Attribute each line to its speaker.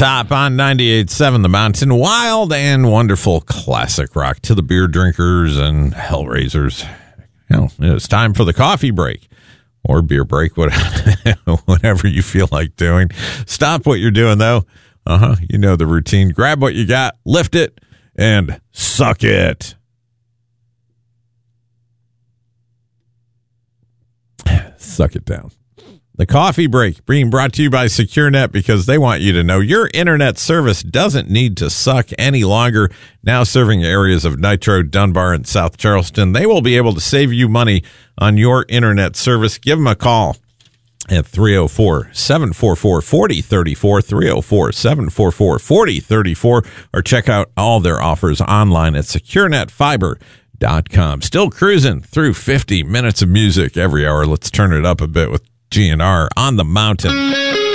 Speaker 1: Top on 98.7 The Mountain. Wild and wonderful classic rock to the beer drinkers and hellraisers. It's time for the coffee break or beer break, whatever you feel like doing. Stop what you're doing, though. You know the routine. Grab what you got, lift it, and suck it. Suck it down. The coffee break being brought to you by SecureNet, because they want you to know your internet service doesn't need to suck any longer. Now serving areas of Nitro, Dunbar, and South Charleston, they will be able to save you money on your internet service. Give them a call at 304-744-4034, 304-744-4034, or check out all their offers online at securenetfiber.com. Still cruising through 50 minutes of music every hour. Let's turn it up a bit with GNR on the Mountain.